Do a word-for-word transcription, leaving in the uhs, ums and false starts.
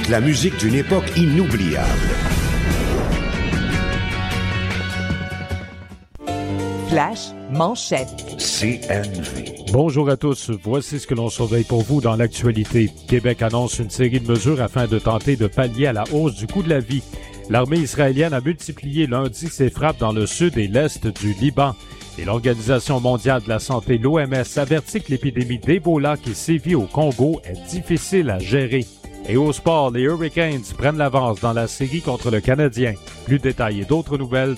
la musique d'une époque inoubliable. Flash manchette. C N V. Bonjour à tous. Voici ce que l'on surveille pour vous dans l'actualité. Québec annonce une série de mesures afin de tenter de pallier à la hausse du coût de la vie. L'armée israélienne a multiplié lundi ses frappes dans le sud et l'est du Liban. Et l'Organisation mondiale de la santé, l'O M S, avertit que l'épidémie d'Ebola qui sévit au Congo est difficile à gérer. Et au sport, les Hurricanes prennent l'avance dans la série contre le Canadien. Plus de détails et d'autres nouvelles